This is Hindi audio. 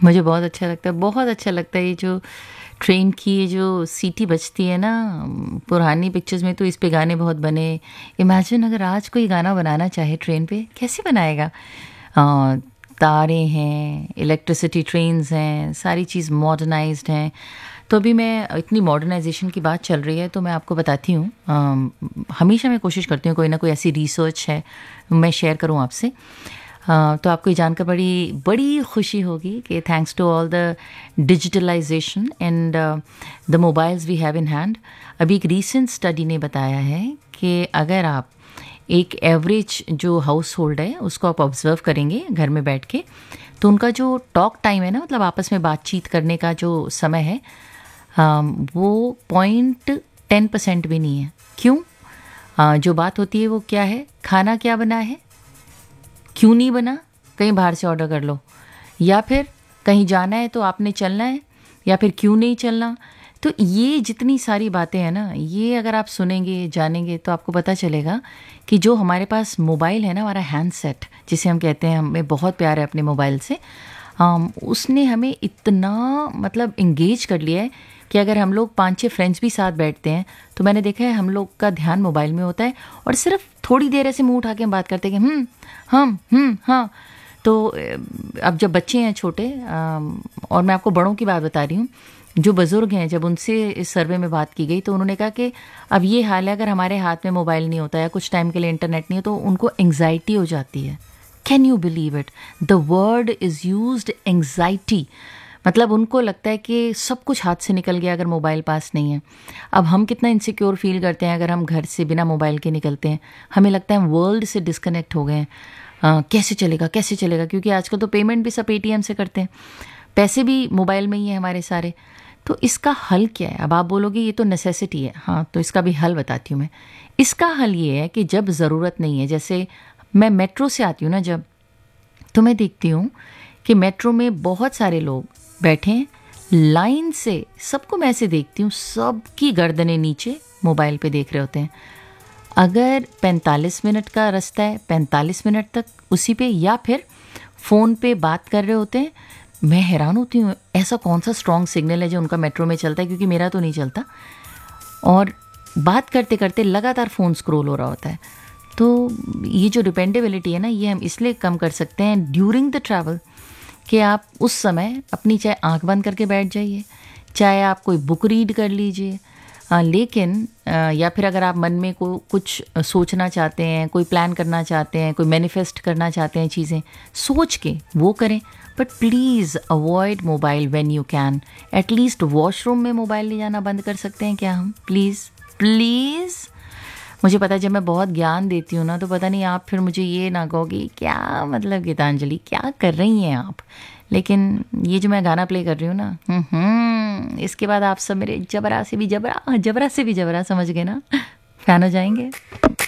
मुझे बहुत अच्छा लगता है, बहुत अच्छा लगता है ये जो ट्रेन की ये जो सीटी बजती है ना। पुरानी पिक्चर्स में तो इस पे गाने बहुत बने। इमेजिन अगर आज कोई गाना बनाना चाहे ट्रेन पे, कैसे बनाएगा? अ, तारे हैं, इलेक्ट्रिसिटी ट्रेन्स हैं, सारी चीज़ मॉडर्नाइज्ड हैं। तो अभी मैं इतनी मॉडर्नाइजेशन की बात चल रही है तो मैं आपको बताती हूँ, हमेशा मैं कोशिश करती हूँ कोई ना कोई ऐसी रिसर्च है मैं शेयर करूँ आपसे। तो आपको ये जानकर बड़ी बड़ी खुशी होगी कि thanks to all the digitalisation and the mobiles we have in hand, अभी एक रीसेंट स्टडी ने बताया है कि अगर आप एक एवरेज जो हाउस होल्ड है उसको आप ऑब्जर्व करेंगे घर में बैठ के, तो उनका जो टॉक टाइम है ना, मतलब आपस में बातचीत करने का जो समय है, वो 0.10% भी नहीं है। क्यों? जो बात होती है वो क्या है? खाना क्या बना है, क्यों नहीं बना, कहीं बाहर से ऑर्डर कर लो, या फिर कहीं जाना है तो आपने चलना है, या फिर क्यों नहीं चलना। तो ये जितनी सारी बातें हैं ना, ये अगर आप सुनेंगे जानेंगे तो आपको पता चलेगा कि जो हमारे पास मोबाइल है ना, हमारा हैंडसेट जिसे हम कहते हैं, हमें बहुत प्यार है अपने मोबाइल से, उसने हमें इतना मतलब इंगेज कर लिया है कि अगर हम लोग 5-6 फ्रेंड्स भी साथ बैठते हैं तो मैंने देखा है हम लोग का ध्यान मोबाइल में होता है और सिर्फ थोड़ी देर ऐसे मुंह उठा के हम बात करते हैं कि हाँ। तो अब जब बच्चे हैं छोटे, और मैं आपको बड़ों की बात बता रही हूँ, जो बुज़ुर्ग हैं, जब उनसे इस सर्वे में बात की गई तो उन्होंने कहा कि अब ये हाल है, अगर हमारे हाथ में मोबाइल नहीं होता या कुछ टाइम के लिए इंटरनेट नहीं है तो उनको एंग्जाइटी हो जाती है। Can you believe it? The word is used, anxiety. मतलब उनको लगता है कि सब कुछ हाथ से निकल गया अगर मोबाइल पास नहीं है। अब हम कितना इनसिक्योर फील करते हैं अगर हम घर से बिना मोबाइल के निकलते हैं, हमें लगता है हम वर्ल्ड से डिस्कनेक्ट हो गए हैं। कैसे चलेगा कैसे चलेगा, क्योंकि आजकल तो पेमेंट भी सब एटीएम से करते हैं, पैसे भी मोबाइल में ही है हमारे सारे। तो इसका हल क्या है? अब आप बोलोगे ये तो नेसेसिटी है, हाँ, तो इसका भी हल बताती हूँ मैं। इसका हल ये है कि जब ज़रूरत नहीं है, जैसे मैं मेट्रो से आती हूँ ना जब, तो मैं देखती हूँ कि मेट्रो में बहुत सारे लोग बैठे हैं लाइन से, सबको मैं ऐसे देखती हूँ, सबकी गर्दनें नीचे मोबाइल पे देख रहे होते हैं। अगर 45 मिनट का रास्ता है, 45 मिनट तक उसी पे या फिर फ़ोन पे बात कर रहे होते हैं। मैं हैरान होती हूँ, ऐसा कौन सा स्ट्रॉन्ग सिग्नल है जो उनका मेट्रो में चलता है, क्योंकि मेरा तो नहीं चलता। और बात करते करते लगातार फ़ोन स्क्रॉल हो रहा होता है। तो ये जो डिपेंडेबिलिटी है ना, ये हम इसलिए कम कर सकते हैं ड्यूरिंग द ट्रैवल, कि आप उस समय अपनी चाहे आंख बंद करके बैठ जाइए, चाहे आप कोई बुक रीड कर लीजिए, लेकिन या फिर अगर आप मन में कुछ सोचना चाहते हैं, कोई प्लान करना चाहते हैं, कोई मैनिफेस्ट करना चाहते हैं, चीज़ें सोच के वो करें। But please avoid mobile when you can. At least washroom में मोबाइल ले जाना बंद कर सकते हैं क्या हम? Please please. मुझे पता है जब मैं बहुत ज्ञान देती हूँ ना, तो पता नहीं आप फिर मुझे ये ना कहोगे क्या मतलब गीतांजलि क्या कर रही हैं आप। लेकिन ये जो मैं गाना प्ले कर रही हूँ ना, इसके बाद आप सब मेरे जबरा से भी जबरा समझ गए ना, फैन हो जाएंगे।